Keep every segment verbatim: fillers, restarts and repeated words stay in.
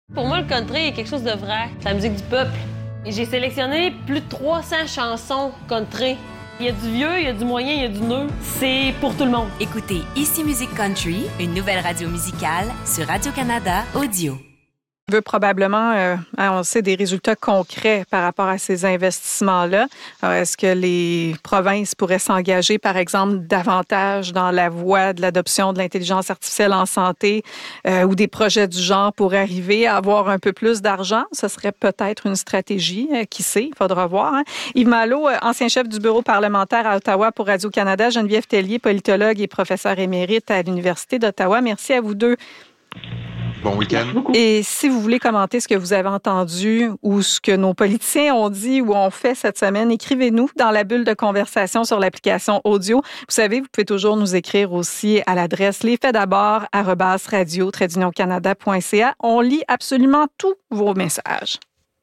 Pour moi, le country est quelque chose de vrai. C'est la musique du peuple. Et j'ai sélectionné plus de trois cents chansons country. Il y a du vieux, il y a du moyen, il y a du neuf. C'est pour tout le monde. Écoutez Ici Musique Country, une nouvelle radio musicale sur Radio-Canada Audio. On veut probablement, euh, hein, on sait, des résultats concrets par rapport à ces investissements-là. Alors, est-ce que les provinces pourraient s'engager, par exemple, davantage dans la voie de l'adoption de l'intelligence artificielle en santé euh, ou des projets du genre pour arriver à avoir un peu plus d'argent? Ce serait peut-être une stratégie. Euh, qui sait? Il faudra voir. Hein? Yves Malo, euh, ancien chef du bureau parlementaire à Ottawa pour Radio-Canada, Geneviève Tellier, politologue et professeur émérite à l'Université d'Ottawa. Merci à vous deux. Bon week-end. Et si vous voulez commenter ce que vous avez entendu ou ce que nos politiciens ont dit ou ont fait cette semaine, écrivez-nous dans la bulle de conversation sur l'application audio. Vous savez, vous pouvez toujours nous écrire aussi à l'adresse lesfaitsdabord arobase radio tiret union canada point c a. On lit absolument tous vos messages.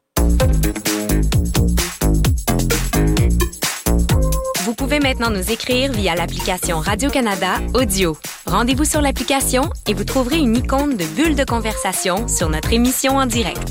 Vous pouvez maintenant nous écrire via l'application Radio-Canada Audio. Rendez-vous sur l'application et vous trouverez une icône de bulle de conversation sur notre émission en direct.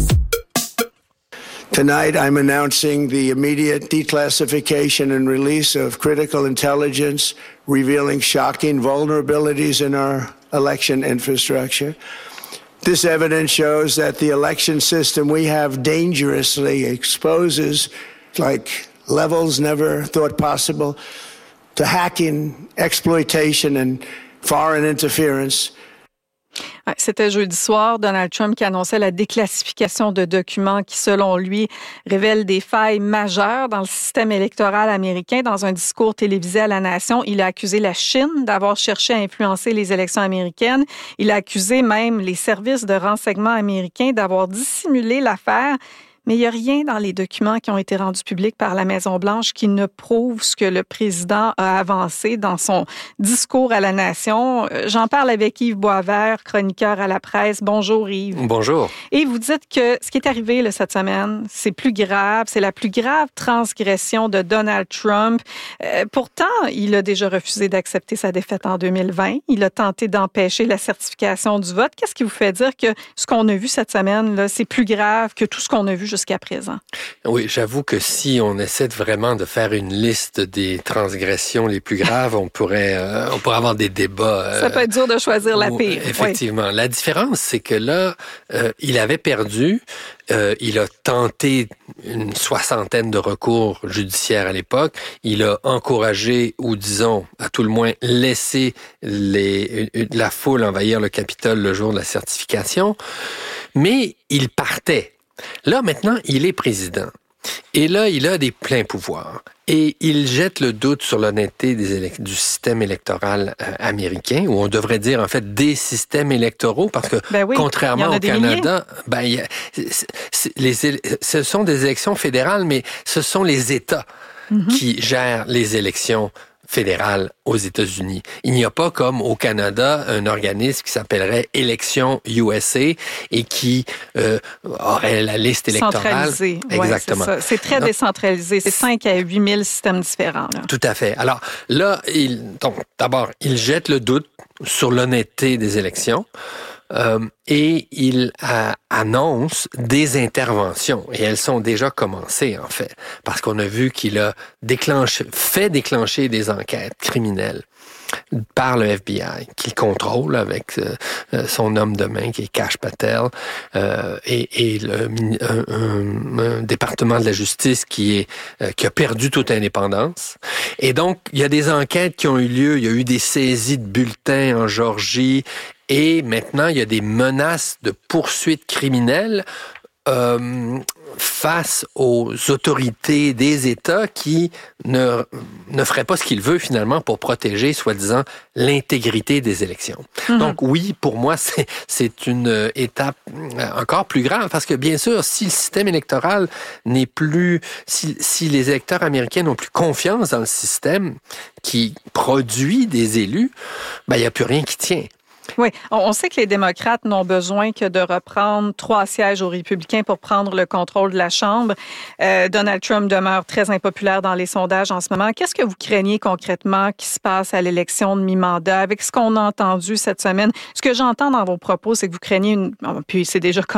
Tonight, I'm announcing the immediate declassification and release of critical intelligence revealing shocking vulnerabilities in our election infrastructure. This evidence shows that the election system we have dangerously exposes, like levels never thought possible, to hacking, exploitation, and foreign interference. C'était jeudi soir, Donald Trump qui annonçait la déclassification de documents qui, selon lui, révèlent des failles majeures dans le système électoral américain. Dans un discours télévisé à la nation, il a accusé la Chine d'avoir cherché à influencer les élections américaines. Il a accusé même les services de renseignement américains d'avoir dissimulé l'affaire. Mais il n'y a rien dans les documents qui ont été rendus publics par la Maison-Blanche qui ne prouve ce que le président a avancé dans son discours à la nation. J'en parle avec Yves Boisvert, chroniqueur à la presse. Bonjour Yves. Bonjour. Et vous dites que ce qui est arrivé là, cette semaine, c'est plus grave, c'est la plus grave transgression de Donald Trump. Euh, pourtant, il a déjà refusé d'accepter sa défaite en deux mille vingt. Il a tenté d'empêcher la certification du vote. Qu'est-ce qui vous fait dire que ce qu'on a vu cette semaine, là, c'est plus grave que tout ce qu'on a vu jusqu'à présent? Oui, j'avoue que si on essaie de vraiment de faire une liste des transgressions les plus graves, on pourrait, euh, on pourrait avoir des débats. Euh, Ça peut être dur de choisir la pire. Effectivement. Oui. La différence, c'est que là, euh, il avait perdu. Euh, il a tenté une soixantaine de recours judiciaires à l'époque. Il a encouragé, ou disons, à tout le moins, laissé les, la foule envahir le Capitole le jour de la certification. Mais il partait. Là, maintenant, il est président. Et là, il a des pleins pouvoirs. Et il jette le doute sur l'honnêteté des élec- du système électoral euh, américain, ou on devrait dire, en fait, des systèmes électoraux, parce que, ben oui, contrairement au Canada, ben, y a, c'est, c'est, les, ce sont des élections fédérales, mais ce sont les États mm-hmm. qui gèrent les élections fédérale aux États-Unis. Il n'y a pas, comme au Canada, un organisme qui s'appellerait Élections U S A et qui euh, aurait la liste électorale. Centralisée. Exactement. Ouais, c'est, c'est très donc, décentralisé. C'est cinq à huit mille systèmes différents. Là. Tout à fait. Alors là, il, donc, d'abord, il jette le doute sur l'honnêteté des élections. Euh, et il euh, annonce des interventions, et elles sont déjà commencées, en fait, parce qu'on a vu qu'il a déclenché, fait déclencher des enquêtes criminelles par le F B I, qu'il contrôle avec euh, son homme de main, qui est Kash Patel, euh, et, et le, un, un, un département de la justice qui, est, euh, qui a perdu toute indépendance. Et donc, il y a des enquêtes qui ont eu lieu, il y a eu des saisies de bulletins en Géorgie, et maintenant, il y a des menaces de poursuites criminelles euh, face aux autorités des États qui ne, ne feraient pas ce qu'ils veulent finalement pour protéger, soi-disant, l'intégrité des élections. Mm-hmm. Donc oui, pour moi, c'est, c'est une étape encore plus grave parce que bien sûr, si le système électoral n'est plus... Si, si les électeurs américains n'ont plus confiance dans le système qui produit des élus, ben, il n'y a plus rien qui tient. Oui, on sait que les démocrates n'ont besoin que de reprendre trois sièges aux républicains pour prendre le contrôle de la Chambre. Euh, Donald Trump demeure très impopulaire dans les sondages en ce moment. Qu'est-ce que vous craignez concrètement qui se passe à l'élection de mi-mandat avec ce qu'on a entendu cette semaine? Ce que j'entends dans vos propos, c'est que vous craignez une... Puis c'est déjà